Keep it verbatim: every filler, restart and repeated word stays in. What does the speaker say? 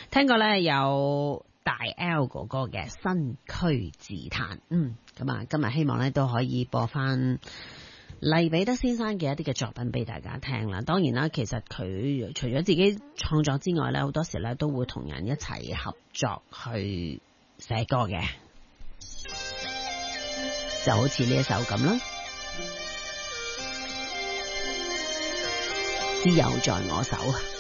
聽過咧有大 L 哥哥嘅新區自彈，嗯，咁啊，今日希望咧都可以播翻黎彼得先生嘅一啲嘅作品俾大家聽啦。當然啦，其實佢除咗自己創作之外咧，好多時咧都會同人一齊合作去寫歌嘅，就好似呢一首咁啦，自由在我手。